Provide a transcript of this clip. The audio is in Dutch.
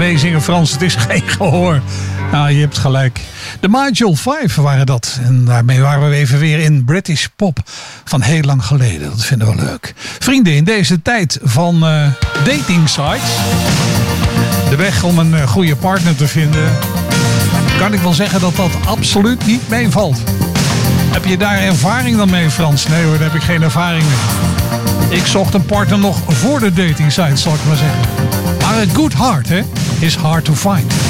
Nee, zingen Frans, het is geen gehoor. Nou, je hebt gelijk. De Module 5 waren dat. En daarmee waren we even weer in British pop van heel lang geleden. Dat vinden we leuk. Vrienden, in deze tijd van dating sites, de weg om een goede partner te vinden, kan ik wel zeggen dat dat absoluut niet meevalt. Heb je daar ervaring dan mee, Frans? Nee hoor, daar heb ik geen ervaring mee. Ik zocht een partner nog voor de dating site, zal ik maar zeggen. Maar a good heart, hè, is hard to find.